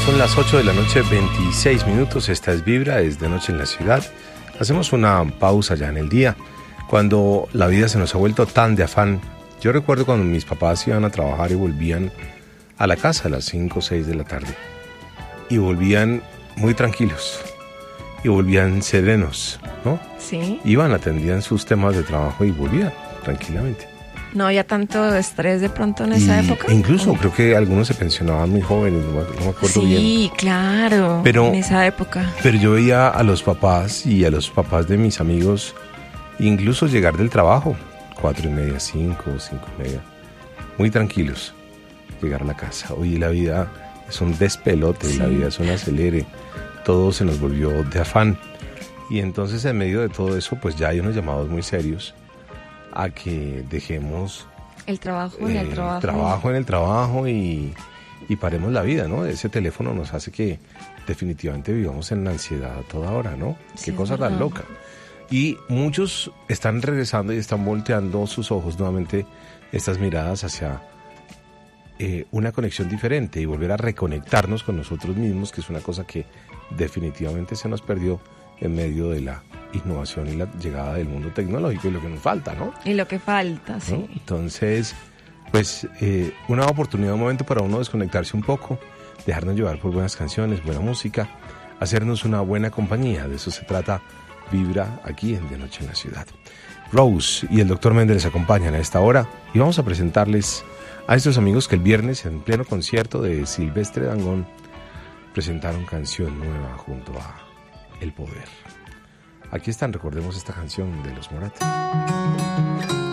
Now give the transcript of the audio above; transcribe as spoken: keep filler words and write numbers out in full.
Son las ocho de la noche, veintiséis minutos. Esta es Vibra, es de noche en la ciudad. Hacemos una pausa ya en el día, cuando la vida se nos ha vuelto tan de afán. Yo recuerdo cuando mis papás iban a trabajar y volvían a la casa a las cinco o seis de la tarde. Y volvían muy tranquilos. Y volvían serenos, ¿no? Sí. Iban, atendían sus temas de trabajo y volvían tranquilamente. ¿No había tanto estrés de pronto en esa y, época? E incluso creo que algunos se pensionaban muy jóvenes, no, no me acuerdo sí, bien. Sí, claro, pero, en esa época. Pero yo veía a los papás y a los papás de mis amigos incluso llegar del trabajo, cuatro y media, cinco, cinco y media, muy tranquilos, llegar a la casa. Hoy la vida es un despelote, sí. La vida es un acelere, todo se nos volvió de afán. Y entonces en medio de todo eso, pues ya hay unos llamados muy serios a que dejemos el trabajo en eh, el trabajo, trabajo en el trabajo y, y paremos la vida, ¿no? Ese teléfono nos hace que definitivamente vivamos en la ansiedad a toda hora, ¿no? Sí, Qué cosa tan loca. Y muchos están regresando y están volteando sus ojos nuevamente, estas miradas hacia eh, una conexión diferente y volver a reconectarnos con nosotros mismos, que es una cosa que definitivamente se nos perdió en medio de la innovación y la llegada del mundo tecnológico y lo que nos falta, ¿no? Y lo que falta, sí. ¿No? Entonces, pues, eh, una oportunidad, un momento para uno desconectarse un poco, dejarnos llevar por buenas canciones, buena música, hacernos una buena compañía. De eso se trata Vibra aquí en De Noche en la Ciudad. Rose y el doctor Méndez les acompañan a esta hora y vamos a presentarles a estos amigos que el viernes, en pleno concierto de Silvestre Dangond, presentaron canción nueva junto a El Poder. Aquí están, recordemos esta canción de Los Morat.